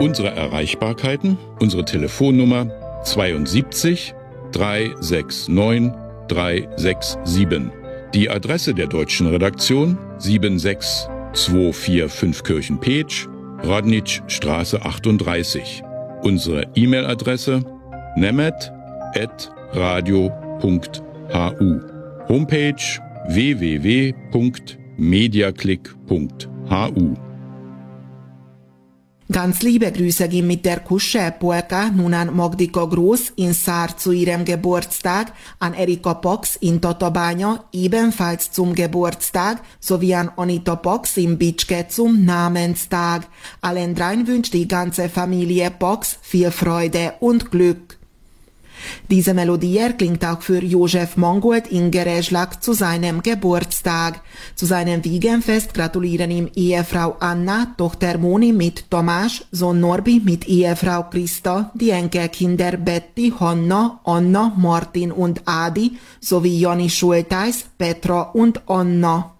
Unsere Erreichbarkeiten, unsere Telefonnummer 72 369 367. Die Adresse der deutschen Redaktion 76245 Kirchen-Petsch, Rodnitschstraße 38. Unsere E-Mail-Adresse nemet@radio.hu. Homepage www.mediaclick.hu. Ganz liebe Grüße gehen mit der Kusche Polka nun an Magdika Groß in Sár zu ihrem Geburtstag, an Erika Pox in Tatabánya ebenfalls zum Geburtstag, sowie an Anita Pox in Bitschke zum Namenstag. Allen dreien wünscht die ganze Familie Pox viel Freude und Glück. Diese Melodie klingt auch für Josef Mangold in Gereschlag zu seinem Geburtstag. Zu seinem Wiegenfest gratulieren ihm Ehefrau Anna, Tochter Moni mit Tomás, Sohn Norbi mit Ehefrau Christa, die Enkelkinder Betty, Hanna, Anna, Martin und Adi sowie Jani Schulteis, Petra und Anna.